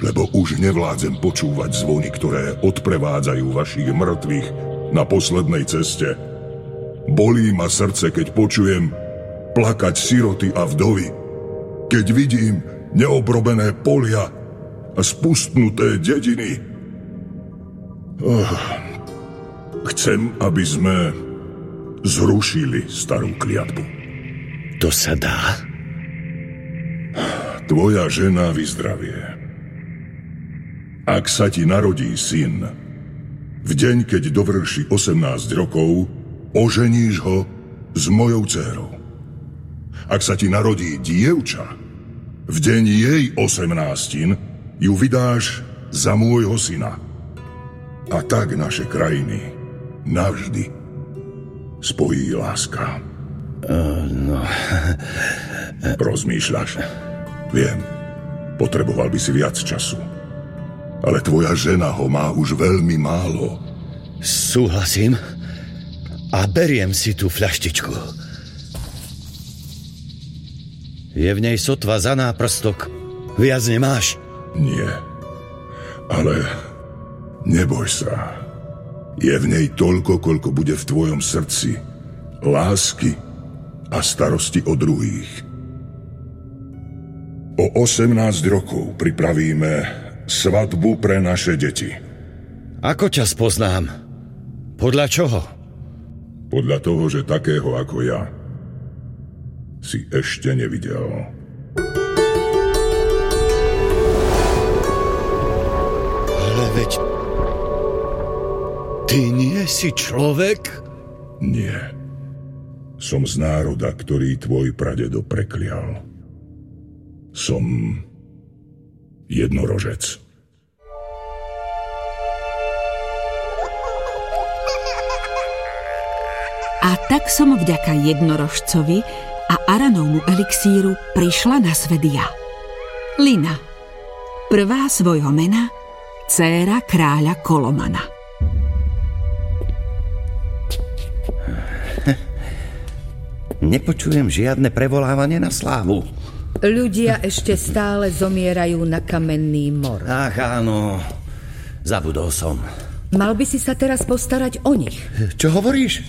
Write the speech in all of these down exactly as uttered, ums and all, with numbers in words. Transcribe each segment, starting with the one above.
lebo už nevládzem počúvať zvony, ktoré odprevádzajú vašich mŕtvych na poslednej ceste. Bolí ma srdce, keď počujem plakať siroty a vdovy, keď vidím neobrobené polia a spustnuté dediny. Oh, chcem, aby sme zrušili starú kliatbu. To sa dá? Tvoja žena vyzdravie. Ak sa ti narodí syn, v deň, keď dovrší osemnásť rokov, oženíš ho s mojou dcérou. Ak sa ti narodí dievča, v deň jej osemnástin ju vydáš za môjho syna. A tak naše krajiny navždy spojí láska. Uh, no... Rozmýšľaš? Viem, potreboval by si viac času. Ale tvoja žena ho má už veľmi málo. Súhlasím a beriem si tú fľaštičku. Je v nej sotva za náprstok. Viac nemáš? Nie, ale neboj sa. Je v nej toľko, koľko bude v tvojom srdci lásky a starosti o druhých. O osemnásť rokov pripravíme svadbu pre naše deti. Ako ťa spoznám? Podľa čoho? Podľa toho, že takého ako ja si ešte nevidel. Ale veď... Ty nie si človek? Nie. Som z národa, ktorý tvoj pradedo preklial. Som jednorožec. A tak som vďaka jednorožcovi a Aranovmu elixíru prišla na svet ja. Lina, prvá svojho mena, dcéra kráľa Kolomana. Nepočujem žiadne prevolávanie na slávu. Ľudia ešte stále zomierajú na kamenný mor. Ach áno, zabudol som. Mal by si sa teraz postarať o nich. Čo hovoríš?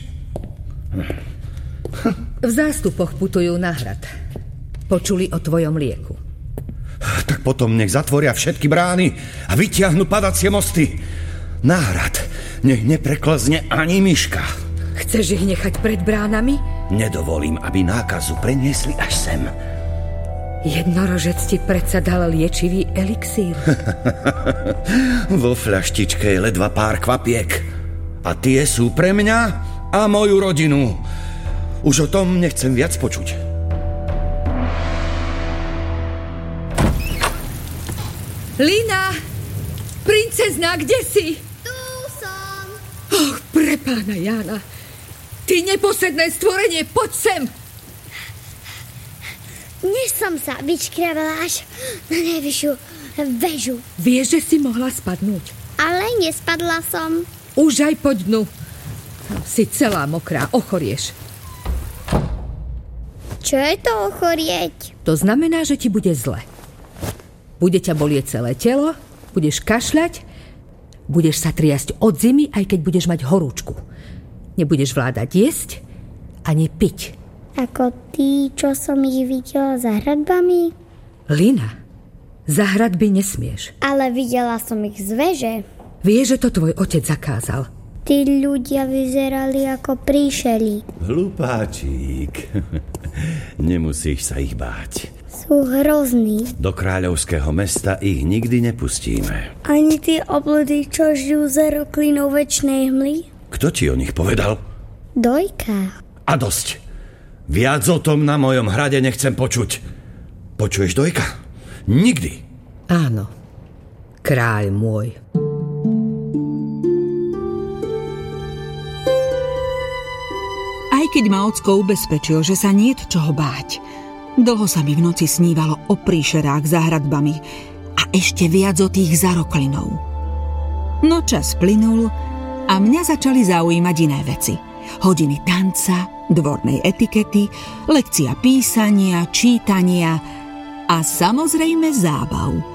V zástupoch putujú na hrad. Počuli o tvojom lieku. Tak potom nech zatvoria všetky brány a vytiahnu padacie mosty. Na hrad nech nepreklzne ani myška. Chceš ich nechať pred bránami? Nedovolím, aby nákazu preniesli až sem. Jednorožec ti predsa dal liečivý elixír. Vo fľaštičke je ledva pár kvapiek. A tie sú pre mňa a moju rodinu. Už o tom nechcem viac počuť. Lina! Princezná, kde si? Tu som. Och, pre pána Jána. Ty neposedné stvorenie, poď sem! Dnes som sa vyčkrávala až na najvyššiu väžu. Vieš, že si mohla spadnúť? Ale nespadla som. Už aj po dnu. Si celá mokrá, ochorieš. Čo je to ochorieť? To znamená, že ti bude zle. Bude ťa bolieť celé telo, budeš kašľať, budeš sa triasť od zimy, aj keď budeš mať horúčku. Nebudeš vládať jesť ani piť. Ako tí, čo som ich videla za hradbami? Lina, za hradby nesmieš. Ale videla som ich z veže. Vieš, že to tvoj otec zakázal. Tí ľudia vyzerali ako príšeri. Hlupáčik. Nemusíš sa ich báť. Sú hrozní. Do kráľovského mesta ich nikdy nepustíme. Ani tí obludí, čo žijú za roklinou večnej hmly? Kto ti o nich povedal? Dojka. A dosť. Viac o tom na mojom hrade nechcem počuť. Počuješ, Dojka? Nikdy. Áno. Kráľ môj. Aj keď ma ocko ubezpečil, že sa niet čoho báť, dlho sa mi v noci snívalo o príšerách za hradbami a ešte viac o tých za roklinou. No čas plynul a mňa začali zaujímať iné veci. Hodiny tanca, dvornej etikety, lekcia písania, čítania a samozrejme zábav.